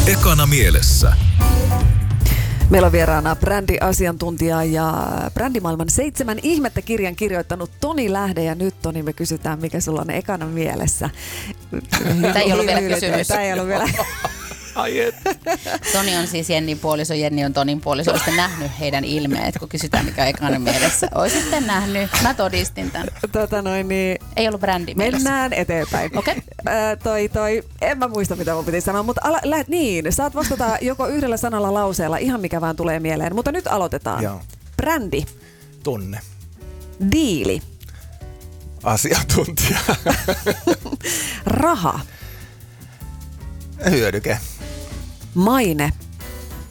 Ekana mielessä. Meillä on vieraana brändiasiantuntija ja brändimaailman 7 ihmettä -kirjan kirjoittanut Toni Lähde. Ja nyt, Toni, me kysytään, mikä sulla on ekana mielessä. Tämä ei ollut vielä kysymys. Tämä ei ollut vielä. Toni on siis Jennin puoliso, Jenni on Tonin puoliso. Olisitte nähnyt heidän ilmeet, kun kysytään, mikä on ekana mielessä. Olisitte nähnyt. Mä todistin tämän. Ei ollut brändi mielessä. Mennään eteenpäin. Okei. En mä muista, mitä mun piti sanoa, mutta saat vastata joko yhdellä sanalla, lauseella, ihan mikä vaan tulee mieleen. Mutta nyt aloitetaan. Joo. Brändi. Tunne. Diili. Asiantuntija. Raha. Hyödyke. Maine.